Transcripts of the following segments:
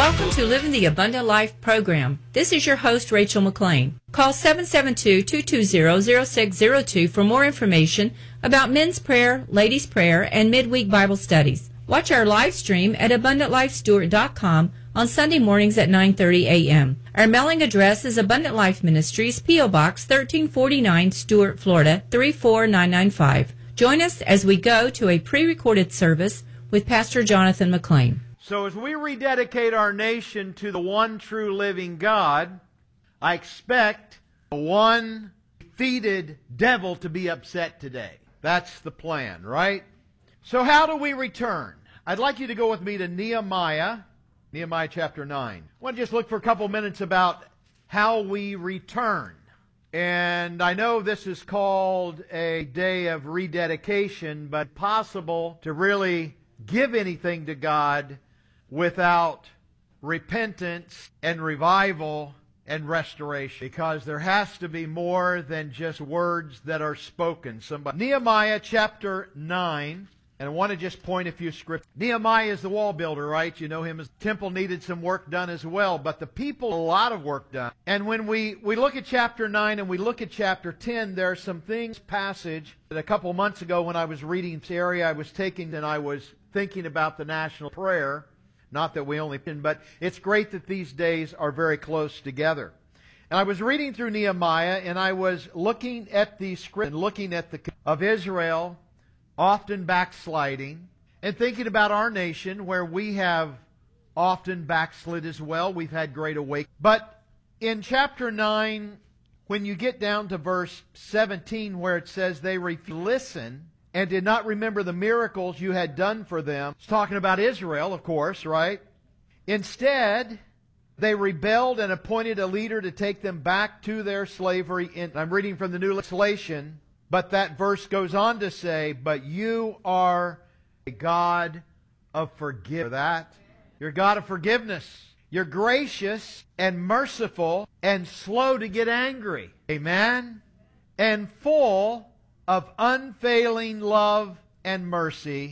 Welcome to Living the Abundant Life program. This is your host, Rachel McLean. Call 772-220-0602 for more information about men's prayer, ladies' prayer, and midweek Bible studies. Watch our live stream at AbundantLifeStewart.com on Sunday mornings at 9:30 a.m. Our mailing address is Abundant Life Ministries, P.O. Box 1349, Stuart, Florida 34995. Join us as we go to a pre-recorded service with Pastor Jonathan McLean. So as we rededicate our nation to the one true living God, I expect the one defeated devil to be upset today. That's the plan, right? So how do we return? I'd like you to go with me to Nehemiah chapter 9. I want to just look for a couple minutes about how we return. And I know this is called a day of rededication, but possible to really give anything to God without repentance and revival and restoration, because there has to be more than just words that are spoken. Nehemiah chapter 9, and I want to just point a few scriptures. Nehemiah is the wall builder, right? You know him as the temple needed some work done as well, but the people, a lot of work done. And when we look at chapter 9 and we look at chapter 10, there are some things, passage, that a couple months ago when I was reading this area, I was taking and I was thinking about the national prayer. Not that we only can, but it's great that these days are very close together. And I was reading through Nehemiah, and I was looking at the script and looking at the of Israel often backsliding, and thinking about our nation where we have often backslid as well. We've had great awakening. But in chapter 9, when you get down to verse 17 where it says they refused to listen and did not remember the miracles you had done for them. It's talking about Israel, of course, right? Instead, they rebelled and appointed a leader to take them back to their slavery. I'm reading from the New Translation, but that verse goes on to say, but you are a God of forgiveness. You're a God of forgiveness. You're gracious and merciful and slow to get angry. Amen? And full of unfailing love and mercy.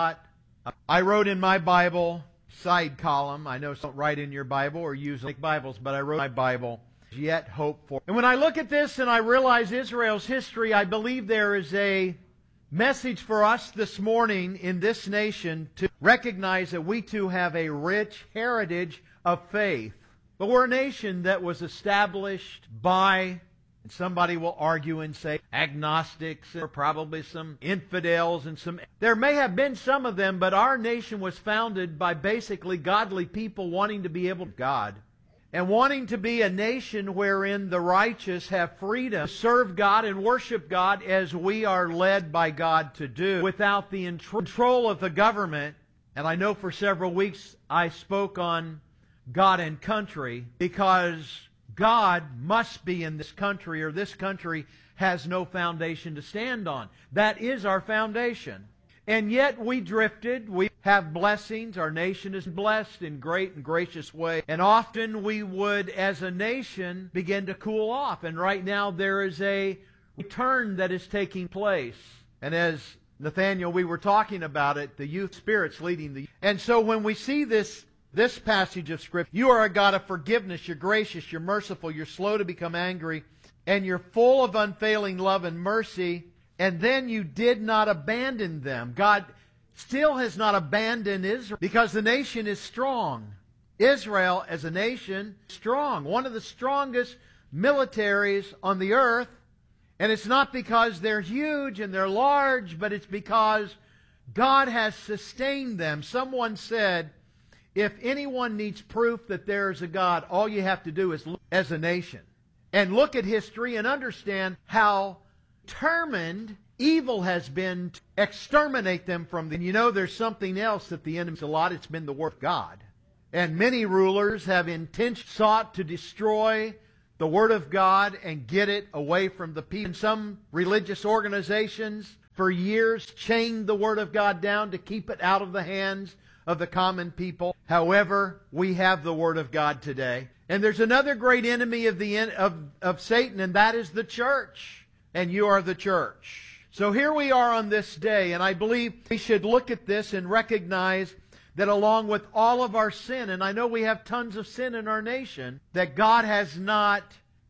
I wrote in my Bible, side column, I know some don't write in your Bible or use like Bibles, but I wrote in my Bible, yet hope for. And when I look at this and I realize Israel's history, I believe there is a message for us this morning in this nation to recognize that we too have a rich heritage of faith. But we're a nation that was established by, and somebody will argue and say, agnostics, or probably some infidels, and there may have been some of them, but our nation was founded by basically godly people wanting to be able to God, and wanting to be a nation wherein the righteous have freedom to serve God and worship God as we are led by God to do, without the control of the government. And I know for several weeks I spoke on God and country, because God must be in this country, or this country has no foundation to stand on. That is our foundation. And yet we drifted. We have blessings. Our nation is blessed in great and gracious ways. And often we would, as a nation, begin to cool off. And right now there is a return that is taking place. And as Nathaniel, we were talking about it, the youth spirit's leading the youth. And so when we see this passage of Scripture, you are a God of forgiveness, you're gracious, you're merciful, you're slow to become angry, and you're full of unfailing love and mercy, and then you did not abandon them. God still has not abandoned Israel, because the nation is strong. Israel as a nation, strong. One of the strongest militaries on the earth, and it's not because they're huge and they're large, but it's because God has sustained them. Someone said, if anyone needs proof that there is a God, all you have to do is look as a nation and look at history and understand how determined evil has been to exterminate them from them. You know, there's something else that the enemy's a lot. It's been the Word of God. And many rulers have intentionally sought to destroy the Word of God and get it away from the people. And some religious organizations for years chained the Word of God down to keep it out of the hands of the common people. However, we have the Word of God today. And there's another great enemy of Satan, and that is the church. And you are the church. So here we are on this day, and I believe we should look at this and recognize that along with all of our sin, and I know we have tons of sin in our nation, that God has not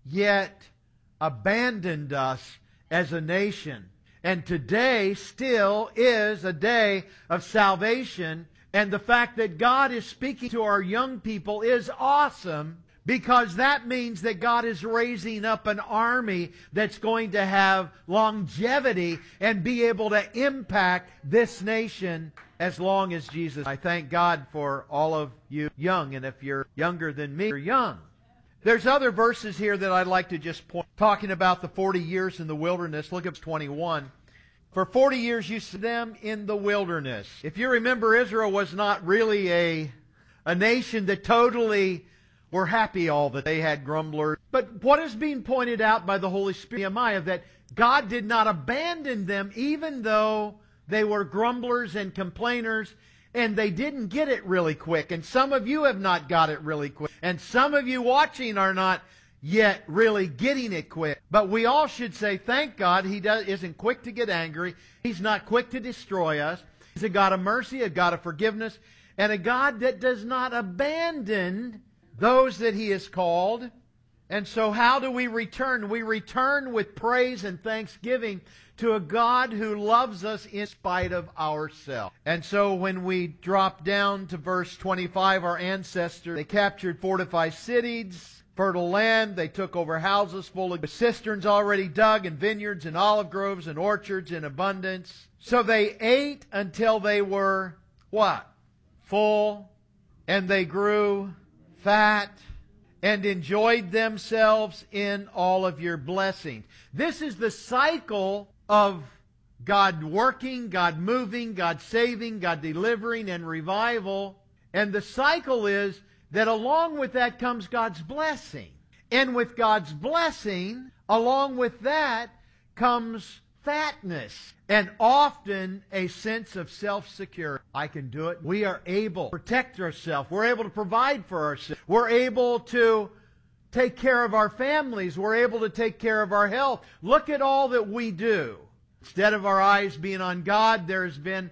yet abandoned us as a nation. And today still is a day of salvation. And the fact that God is speaking to our young people is awesome, because that means that God is raising up an army that's going to have longevity and be able to impact this nation as long as Jesus. I thank God for all of you young, and if you're younger than me, you're young. There's other verses here that I'd like to just point. Talking about the 40 years in the wilderness, look at 21. For 40 years you saw them in the wilderness. If you remember, Israel was not really a nation that totally were happy all that they had grumblers. But what is being pointed out by the Holy Spirit, Nehemiah, that God did not abandon them even though they were grumblers and complainers, and they didn't get it really quick. And some of you have not got it really quick. And some of you watching are not yet really getting it quick. But we all should say, thank God He isn't quick to get angry. He's not quick to destroy us. He's a God of mercy, a God of forgiveness, and a God that does not abandon those that He has called. And so how do we return? We return with praise and thanksgiving to a God who loves us in spite of ourselves. And so when we drop down to verse 25, our ancestors, they captured fortified cities, fertile land. They took over houses full of cisterns already dug, and vineyards and olive groves and orchards in abundance. So they ate until they were, what? Full. And they grew fat and enjoyed themselves in all of your blessings. This is the cycle of God working, God moving, God saving, God delivering, and revival. And the cycle is that along with that comes God's blessing. And with God's blessing, along with that comes fatness, and often a sense of self-security. I can do it. We are able to protect ourselves. We're able to provide for ourselves. We're able to take care of our families. We're able to take care of our health. Look at all that we do. Instead of our eyes being on God, there's been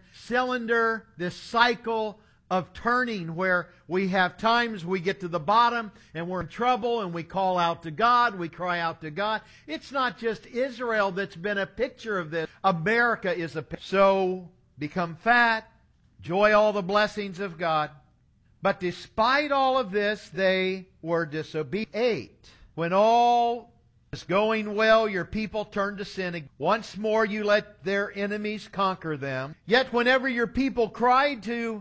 this cycle of turning where we have times we get to the bottom and we're in trouble and we call out to God, we cry out to God. It's not just Israel that's been a picture of this. America is a picture. So become fat, enjoy all the blessings of God. But despite all of this, they were disobedient. 8. When all is going well, your people turn to sin. Once more you let their enemies conquer them. Yet whenever your people cried to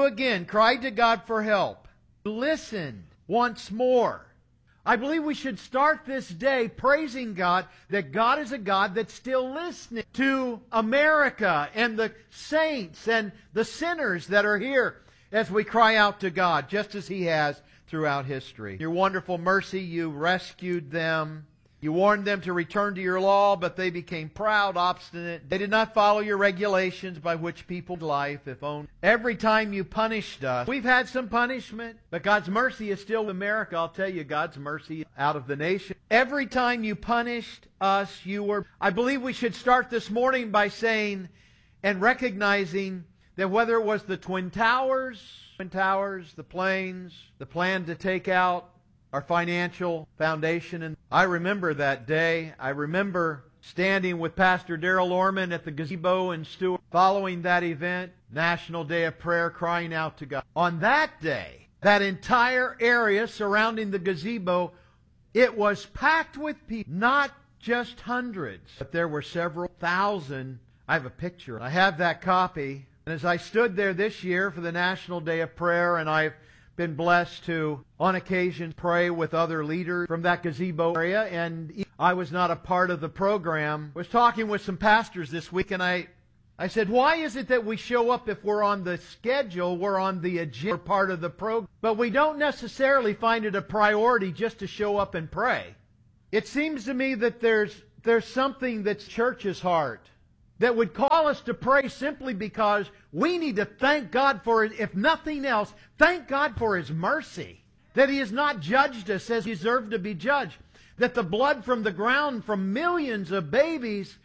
God for help, listened once more. I believe we should start this day praising God that God is a God that's still listening to America and the saints and the sinners that are here as we cry out to God, just as He has throughout history. Your wonderful mercy, you rescued them. You warned them to return to your law, but they became proud, obstinate. They did not follow your regulations by which people life, if only. Every time you punished us, we've had some punishment, but God's mercy is still in America. I'll tell you, God's mercy out of the nation. Every time you punished us, I believe we should start this morning by saying and recognizing that whether it was the Twin Towers, the planes, the plan to take out our financial foundation. And I remember that day. I remember standing with Pastor Darrell Orman at the gazebo in Stewart following that event, National Day of Prayer, crying out to God. On that day, that entire area surrounding the gazebo, it was packed with people, not just hundreds, but there were several thousand. I have a picture. I have that copy. And as I stood there this year for the National Day of Prayer, and I've been blessed to, on occasion, pray with other leaders from that gazebo area, and I was not a part of the program. I was talking with some pastors this week, and I said, why is it that we show up if we're on the schedule, we're on the agenda, we're part of the program, but we don't necessarily find it a priority just to show up and pray? It seems to me that there's something that's church's heart that would call us to pray simply because we need to thank God for it. If nothing else, thank God for His mercy. That He has not judged us as He deserved to be judged. That the blood from the ground from millions of babies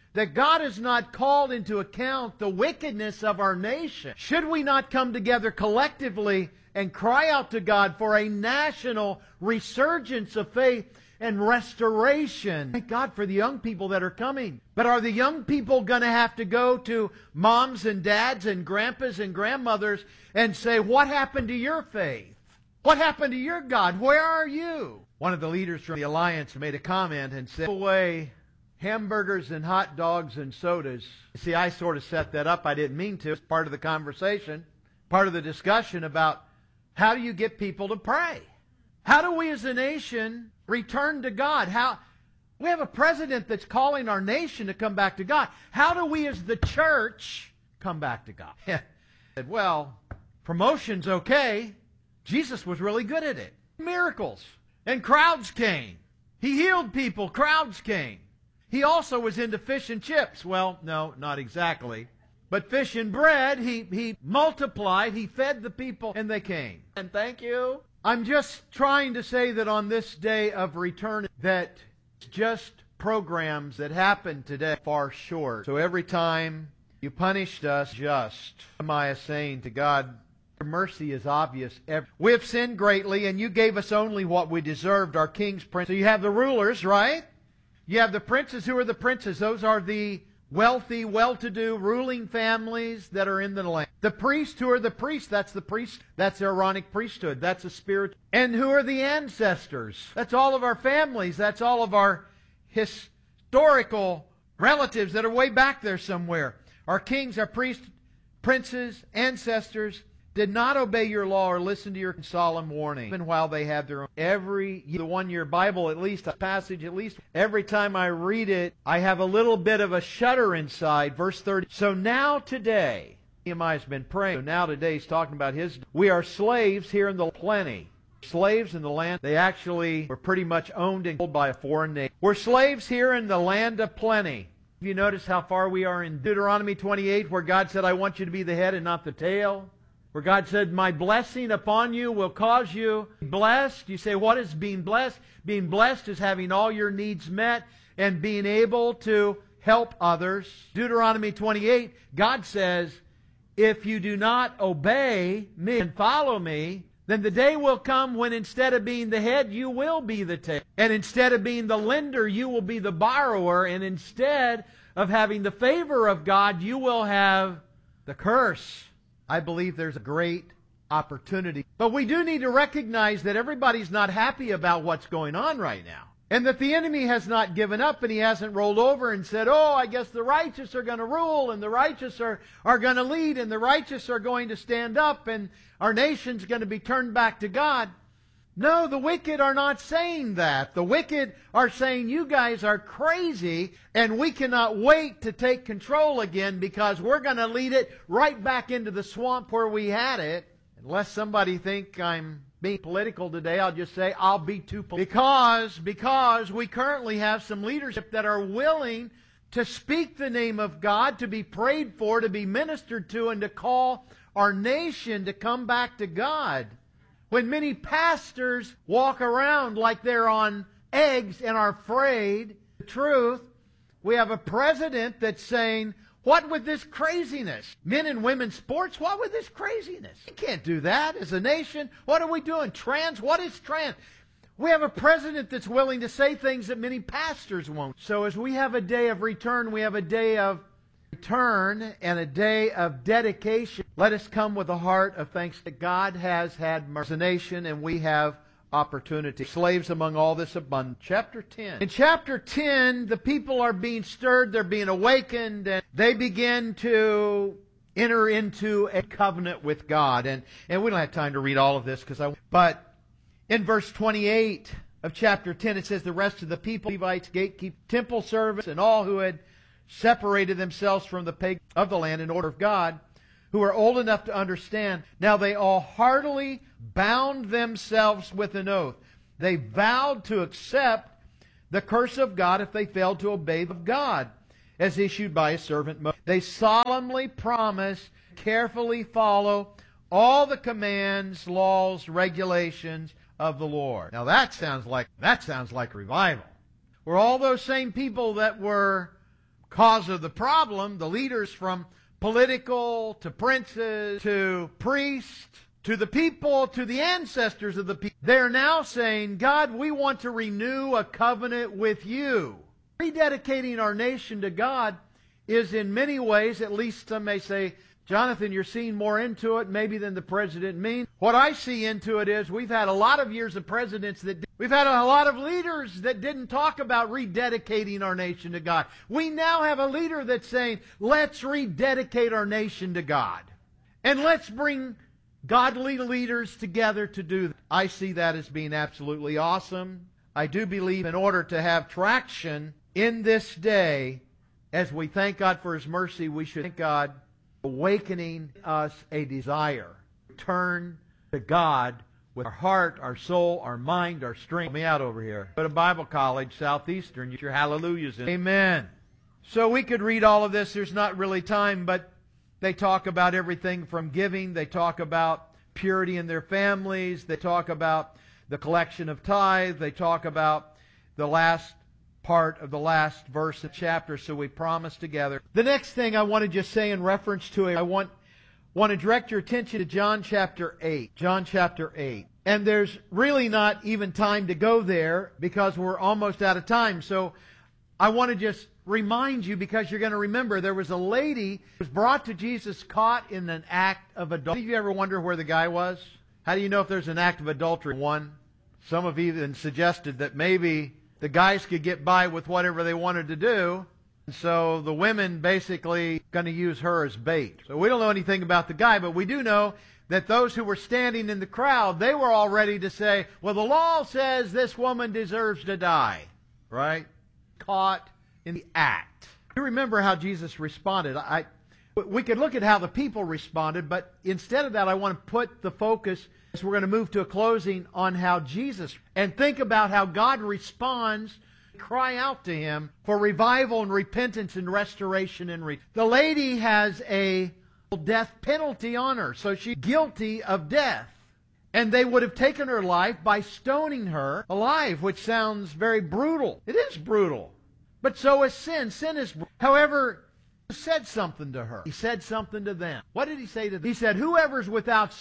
that God has not called into account the wickedness of our nation? Should we not come together collectively and cry out to God for a national resurgence of faith and restoration? Thank God for the young people that are coming. But are the young people going to have to go to moms and dads and grandpas and grandmothers and say, what happened to your faith? What happened to your God? Where are you? One of the leaders from the Alliance made a comment and said, away hamburgers and hot dogs and sodas. See, I sort of set that up. I didn't mean to. It's part of the conversation, part of the discussion about how do you get people to pray? How do we as a nation return to God? We have a president that's calling our nation to come back to God. How do we as the church come back to God? Said, well, promotion's okay. Jesus was really good at it. Miracles. And crowds came. He healed people. Crowds came. He also was into fish and chips. Well, no, not exactly. But fish and bread, he multiplied, he fed the people, and they came. And thank you. I'm just trying to say that on this day of return, that just programs that happen today far short. So every time you punished us just, Jeremiah saying to God, your mercy is obvious. We have sinned greatly, and you gave us only what we deserved, our king's prince. So you have the rulers, right? You have the princes. Who are the princes? Those are the wealthy, well-to-do, ruling families that are in the land. The priests, who are the priests? That's the priest. That's the Aaronic priesthood. That's the spirit. And who are the ancestors? That's all of our families. That's all of our historical relatives that are way back there somewhere. Our kings, our priests, princes, ancestors did not obey your law or listen to your solemn warning, even while they had their own. The 1 year Bible, at least a passage, at least every time I read it, I have a little bit of a shudder inside. Verse 30. So now today, Nehemiah's been praying. So now today he's talking about we are slaves here in the plenty. Slaves in the land. They actually were pretty much owned and controlled by a foreign nation. We're slaves here in the land of plenty. Have you noticed how far we are in Deuteronomy 28, where God said, I want you to be the head and not the tail? Where God said, my blessing upon you will cause you to be blessed. You say, what is being blessed? Being blessed is having all your needs met and being able to help others. Deuteronomy 28, God says, if you do not obey me and follow me, then the day will come when instead of being the head, you will be the tail. And instead of being the lender, you will be the borrower. And instead of having the favor of God, you will have the curse. I believe there's a great opportunity. But we do need to recognize that everybody's not happy about what's going on right now. And that the enemy has not given up and he hasn't rolled over and said, oh, I guess the righteous are going to rule and the righteous are going to lead and the righteous are going to stand up and our nation's going to be turned back to God. No, the wicked are not saying that. The wicked are saying you guys are crazy and we cannot wait to take control again because we're going to lead it right back into the swamp where we had it. Unless somebody think I'm being political today, I'll just say I'll be too political. Because we currently have some leadership that are willing to speak the name of God, to be prayed for, to be ministered to, and to call our nation to come back to God. When many pastors walk around like they're on eggs and are afraid of the truth, we have a president that's saying, what with this craziness? Men and women's sports, what with this craziness? We can't do that as a nation. What are we doing? Trans? What is trans? We have a president that's willing to say things that many pastors won't. So as we have a day of return, we have a day of return and a day of dedication. Let us come with a heart of thanks that God has had mercy as a nation and we have opportunity. Slaves among all this abundance. Chapter 10. In chapter 10, the people are being stirred, they're being awakened, and they begin to enter into a covenant with God. And we don't have time to read all of this, but in verse 28 of chapter 10, it says, the rest of the people, Levites, gatekeepers, temple servants, and all who had separated themselves from the pagans of the land in order of God, who were old enough to understand. Now they all heartily bound themselves with an oath. They vowed to accept the curse of God if they failed to obey the God, as issued by His servant Moses. They solemnly promised to carefully follow all the commands, laws, regulations of the Lord. Now that sounds like revival. Where all those same people that were cause of the problem, the leaders from political to princes to priests to the people, to the ancestors of the people, they're now saying, God, we want to renew a covenant with you. Rededicating our nation to God is in many ways, at least some may say, Jonathan, you're seeing more into it maybe than the president means. What I see into it is we've had a lot of years of presidents we've had a lot of leaders that didn't talk about rededicating our nation to God. We now have a leader that's saying, let's rededicate our nation to God. And let's bring godly leaders together to do that. I see that as being absolutely awesome. I do believe in order to have traction in this day, as we thank God for His mercy, we should thank God awakening us a desire to turn to God with our heart, our soul, our mind, our strength. Help me out over here. Go to Bible College, Southeastern. Get your hallelujahs in. Amen. So we could read all of this. There's not really time, but they talk about everything from giving. They talk about purity in their families. They talk about the collection of tithe. They talk about the last part of the last verse of the chapter, so we promise together. The next thing I want to just say in reference to it, I want to direct your attention to John chapter 8. John chapter 8. And there's really not even time to go there because we're almost out of time. So I want to just remind you, because you're going to remember, there was a lady who was brought to Jesus caught in an act of adultery. Have you ever wondered where the guy was? How do you know if there's an act of adultery? One. Some have even suggested that maybe the guys could get by with whatever they wanted to do. And so the women basically going to use her as bait. So we don't know anything about the guy, but we do know that those who were standing in the crowd, they were all ready to say, well, the law says this woman deserves to die. Right? Caught in the act. You remember how Jesus responded. We could look at how the people responded, but instead of that, I want to put the focus, as we're going to move to a closing, on how Jesus, and think about how God responds, cry out to Him for revival and repentance and restoration. The lady has a death penalty on her, so she's guilty of death. And they would have taken her life by stoning her alive, which sounds very brutal. It is brutal. But so is sin. Sin is brutal. However, He said something to her. He said something to them. What did He say to them? He said, whoever's without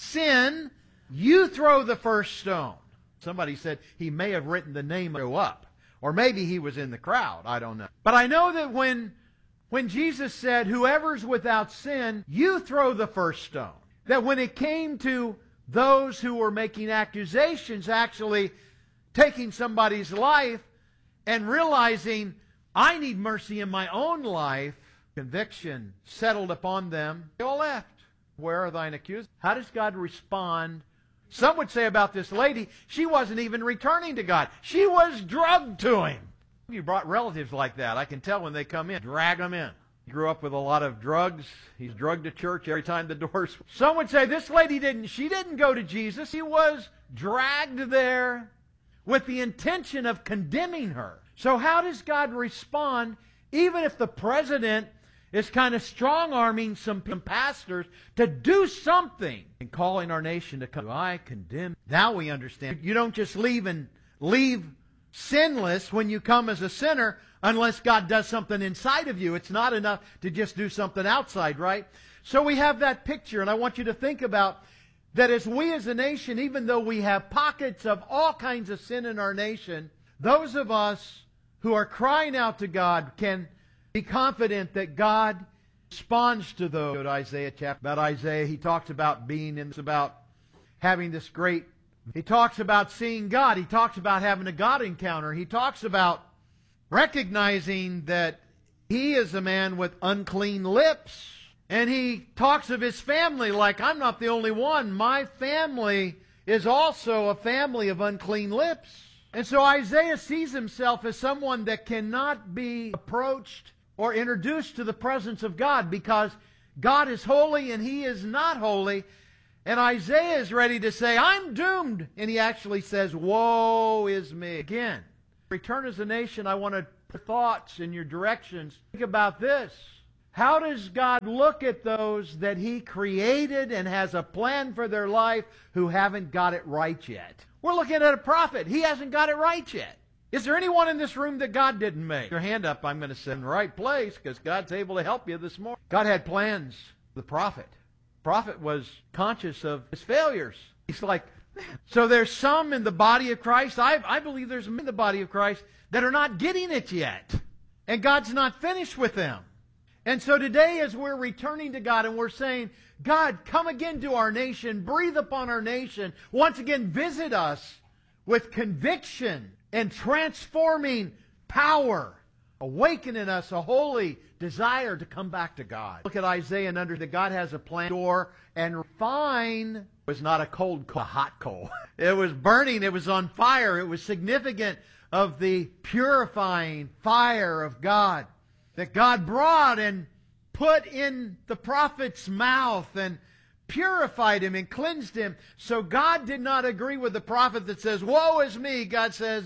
sin, you throw the first stone. Somebody said he may have written the name up. Or maybe he was in the crowd. I don't know. But I know that when Jesus said, whoever's without sin, you throw the first stone, that when it came to those who were making accusations, actually taking somebody's life and realizing, I need mercy in my own life, conviction settled upon them. They all left. Where are thine accusers? How does God respond? Some would say about this lady, she wasn't even returning to God. She was drugged to Him. You brought relatives like that. I can tell when they come in. Drag them in. He grew up with a lot of drugs. He's drugged to church every time the doors. Some would say this lady didn't go to Jesus. She was dragged there with the intention of condemning her. So how does God respond, even if the president is kind of strong-arming some pastors to do something and calling our nation to come? I condemn. Now we understand. You don't just leave sinless when you come as a sinner unless God does something inside of you. It's not enough to just do something outside, right? So we have that picture, and I want you to think about that as we as a nation, even though we have pockets of all kinds of sin in our nation, those of us who are crying out to God can be confident that God responds to those. Go to Isaiah chapter. About Isaiah, he talks about about having this great. He talks about seeing God. He talks about having a God encounter. He talks about recognizing that he is a man with unclean lips. And he talks of his family like, I'm not the only one. My family is also a family of unclean lips. And so Isaiah sees himself as someone that cannot be approached or introduced to the presence of God because God is holy and he is not holy. And Isaiah is ready to say, I'm doomed. And he actually says, woe is me. Again, return as a nation, I want to put thoughts in your directions. Think about this. How does God look at those that He created and has a plan for their life who haven't got it right yet? We're looking at a prophet. He hasn't got it right yet. Is there anyone in this room that God didn't make? Your hand up, I'm going to send in the right place because God's able to help you this morning. God had plans for the prophet. The prophet was conscious of his failures. He's like, man. So there's some in the body of Christ, I believe there's some in the body of Christ that are not getting it yet. And God's not finished with them. And so today as we're returning to God and we're saying, God, come again to our nation, breathe upon our nation, once again visit us with conviction and transforming power, awakening us a holy desire to come back to God. Look at Isaiah and under that God has a plan door and refine was not a cold coal, a hot coal. It was burning, it was on fire, it was significant of the purifying fire of God that God brought and put in the prophet's mouth and purified him and cleansed him. So God did not agree with the prophet that says, woe is me. God says,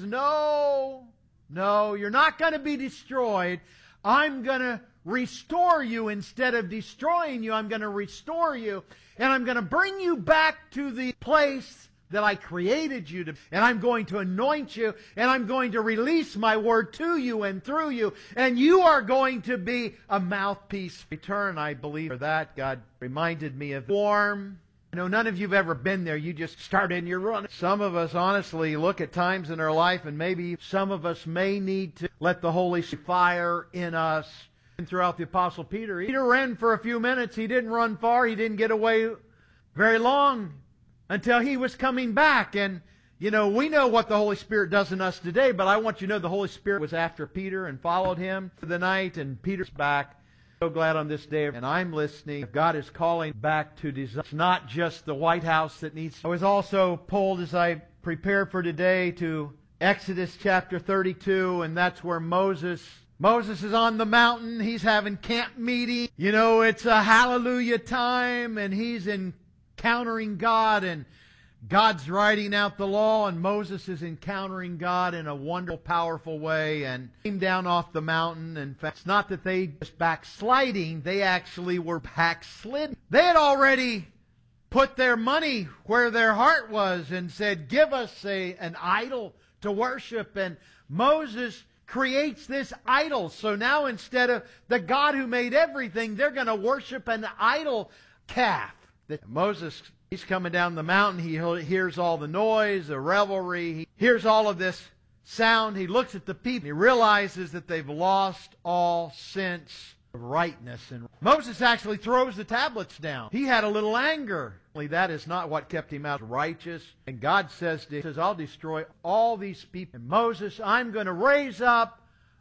no, you're not going to be destroyed. I'm going to restore you. Instead of destroying you, I'm going to restore you. And I'm going to bring you back to the place that I created you to. And I'm going to anoint you. And I'm going to release my word to you and through you. And you are going to be a mouthpiece. Return, I believe, for that. God reminded me of the warm. I know none of you have ever been there. You just start in your run. Some of us honestly look at times in our life and maybe some of us may need to let the Holy Spirit fire in us. And throughout the Apostle Peter, Peter ran for a few minutes. He didn't run far. He didn't get away very long until he was coming back. And, you know, we know what the Holy Spirit does in us today, but I want you to know the Holy Spirit was after Peter and followed him for the night, and Peter's back. So glad on this day, and I'm listening. God is calling back to design. It's not just the White House that needs. I was also pulled as I prepared for today to Exodus chapter 32, and that's where Moses is on the mountain. He's having camp meeting. You know, it's a hallelujah time, and he's encountering God, and God's writing out the law, and Moses is encountering God in a wonderful, powerful way, and came down off the mountain. In fact, it's not that they just backsliding, they actually were backslidden. They had already put their money where their heart was and said, give us an idol to worship. And Moses creates this idol. So now instead of the God who made everything, they're going to worship an idol calf. Moses, he's coming down the mountain. He hears all the noise, the revelry. He hears all of this sound. He looks at the people. He realizes that they've lost all sense of rightness. And Moses actually throws the tablets down. He had a little anger. That is not what kept him out righteous. And God says to him, I'll destroy all these people. And Moses, I'm going to raise up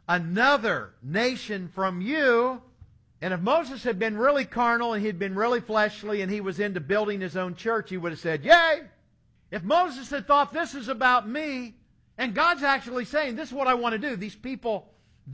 another nation from you. And if Moses had been really carnal and he'd been really fleshly and he was into building his own church, he would have said, yay! If Moses had thought this is about me, and God's actually saying, this is what I want to do, these people,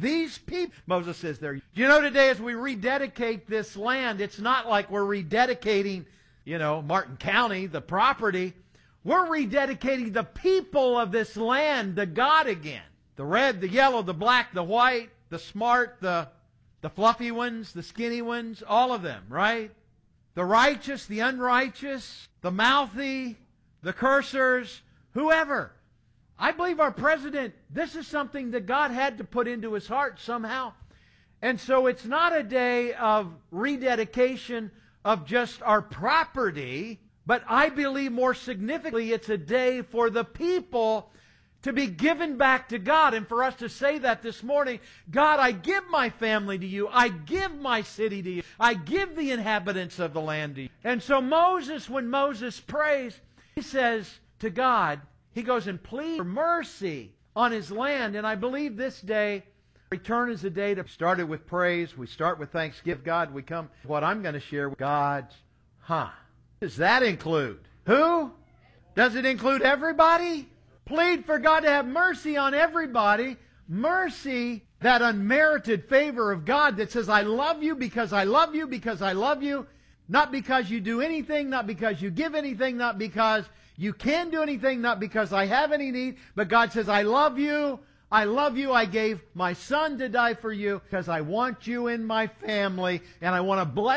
Moses says there. You know, today as we rededicate this land, it's not like we're rededicating, you know, Martin County, the property. We're rededicating the people of this land to God again. The red, the yellow, the black, the white, the smart, the fluffy ones, the skinny ones, all of them, right? The righteous, the unrighteous, the mouthy, the cursers, whoever. I believe our president, this is something that God had to put into his heart somehow. And so it's not a day of rededication of just our property, but I believe more significantly it's a day for the people to be given back to God. And for us to say that this morning, God, I give my family to you. I give my city to you. I give the inhabitants of the land to you. And so Moses, when Moses prays, he says to God, he goes and pleads for mercy on his land. And I believe this day, return is a day to start it with praise. We start with thanksgiving. God, we come to what I'm going to share with God's. Does that include? Who? Does it include everybody? Plead for God to have mercy on everybody. Mercy, that unmerited favor of God that says, I love you because I love you because I love you. Not because you do anything, not because you give anything, not because you can do anything, not because I have any need. But God says, I love you. I love you. I gave my son to die for you because I want you in my family and I want to bless